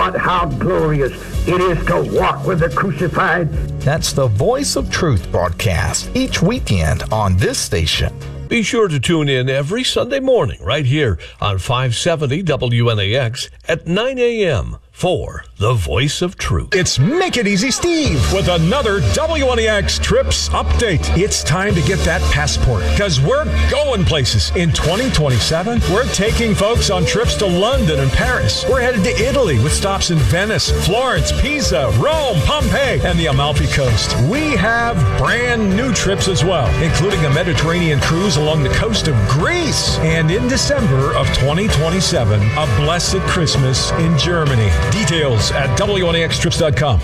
But how glorious it is to walk with the crucified. That's the Voice of Truth broadcast each weekend on this station. Be sure to tune in every Sunday morning right here on 570 WNAX at 9 a.m. for the Voice of Truth. It's Make It Easy Steve with another WNAX Trips update. It's time to get that passport because we're going places. In 2027, we're taking folks on trips to London and Paris. We're headed to Italy with stops in Venice, Florence, Pisa, Rome, Pompeii, and the Amalfi Coast. We have brand new trips as well, including a Mediterranean cruise along the coast of Greece. And in December of 2027, a blessed Christmas in Germany. Details at WNAXtrips.com.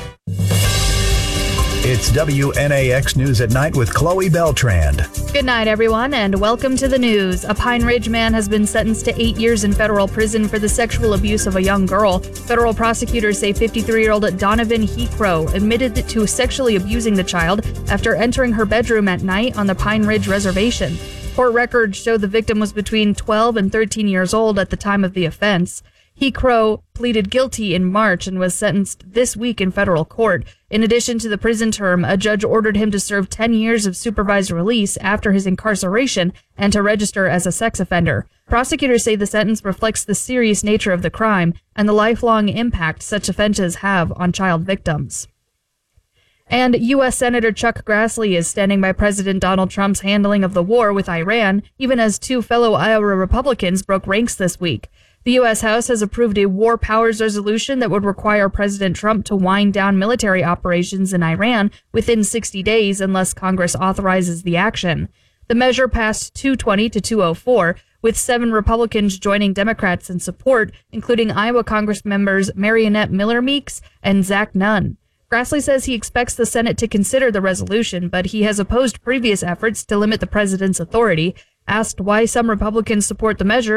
It's WNAX News at Night with Chloe Beltrand. Good night, everyone, and welcome to the news. A Pine Ridge man has been sentenced to 8 years in federal prison for the sexual abuse of a young girl. Federal prosecutors say 53-year-old Donovan Heathrow admitted to sexually abusing the child after entering her bedroom at night on the Pine Ridge Reservation. Court records show the victim was between 12 and 13 years old at the time of the offense. Heathrow pleaded guilty in March and was sentenced this week in federal court. In addition to the prison term, a judge ordered him to serve 10 years of supervised release after his incarceration and to register as a sex offender. Prosecutors say the sentence reflects the serious nature of the crime and the lifelong impact such offenses have on child victims. And U.S. Senator Chuck Grassley is standing by President Donald Trump's handling of the war with Iran, even as two fellow Iowa Republicans broke ranks this week. The U.S. House has approved a war powers resolution that would require President Trump to wind down military operations in Iran within 60 days unless Congress authorizes the action. The measure passed 220 to 204, with 7 Republicans joining Democrats in support, including Iowa Congress members Marionette Miller Meeks and Zach Nunn. Grassley says he expects the Senate to consider the resolution, but he has opposed previous efforts to limit the president's authority. Asked why some Republicans support the measure,